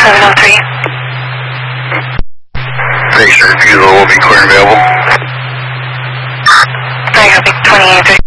703. Patient refusal will be clear and available. I copy, 2830.